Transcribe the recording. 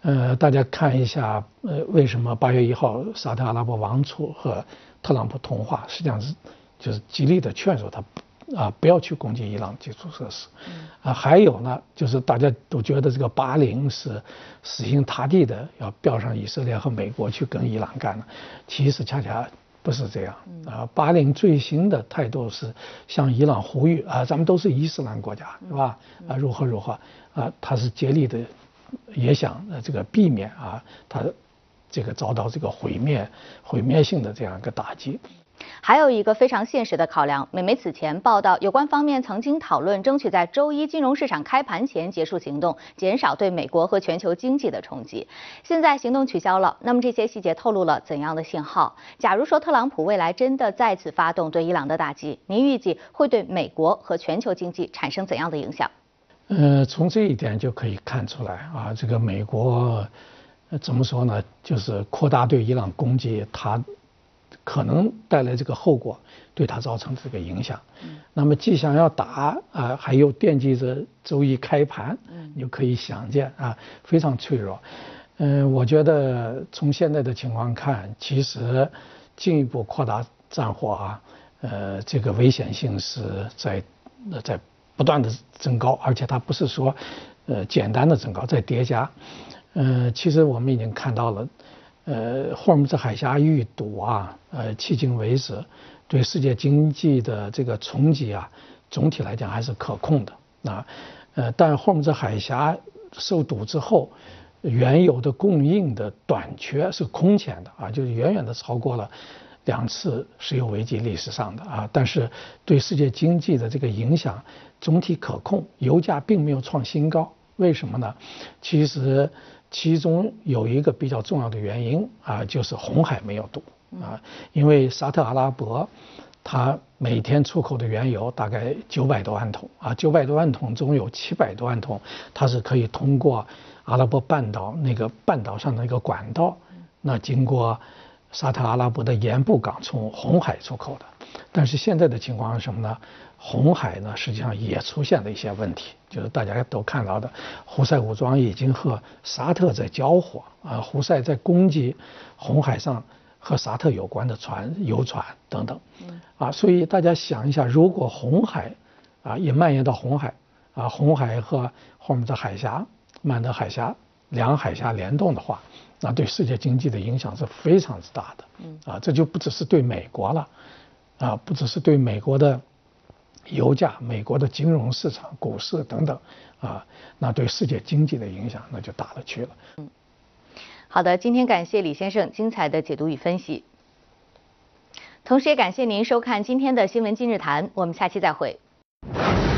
大家看一下，为什么8月1号沙特阿拉伯王储和特朗普通话，实际上就是极力的劝说他不要去攻击伊朗基础设施。还有呢，就是大家都觉得这个巴林是死心塌地的要标上以色列和美国去跟伊朗干了，其实恰恰不是这样。巴林最新的态度是向伊朗呼吁咱们都是伊斯兰国家，是吧？如何他是竭力的。也想这个避免他这个遭到这个毁灭性的这样一个打击。 还有一个非常现实的考量，美媒此前报道，有关方面曾经讨论争取在周一金融市场开盘前结束行动，减少对美国和全球经济的冲击。现在行动取消了，那么这些细节透露了怎样的信号？假如说特朗普未来真的再次发动对伊朗的打击，您预计会对美国和全球经济产生怎样的影响？ 从这一点就可以看出来这个美国怎么说呢？就是扩大对伊朗攻击，它可能带来这个后果，对它造成这个影响。那么既想要打还又惦记着周一开盘，你就可以想见非常脆弱。我觉得从现在的情况看，其实进一步扩大战火这个危险性是在不断的增高，而且它不是说简单的增高，在叠加。其实我们已经看到了，霍尔木兹海峡遇堵迄今为止对世界经济的这个冲击总体来讲还是可控的但霍尔木兹海峡受堵之后，原油的供应的短缺是空前的就是远远的超过了2次石油危机历史上的但是对世界经济的这个影响总体可控，油价并没有创新高。为什么呢？其实其中有一个比较重要的原因就是红海没有堵因为沙特阿拉伯它每天出口的原油大概900多万桶900多万桶中有700多万桶它是可以通过阿拉伯半岛那个半岛上的一个管道，那经过沙特阿拉伯的盐步港从红海出口的。但是现在的情况是什么呢？红海呢实际上也出现了一些问题，就是大家都看到的，胡塞武装已经和沙特在交火胡塞在攻击红海上和沙特有关的油船等等所以大家想一下，如果红海也蔓延到红海红海和霍尔木兹海峡、曼德海峡两海峡联动的话，那对世界经济的影响是非常之大的这就不只是对美国了不只是对美国的油价、美国的金融市场、股市等等那对世界经济的影响那就大了去了。 好的，今天感谢李先生精彩的解读与分析，同时也感谢您收看今天的新闻今日谈，我们下期再会。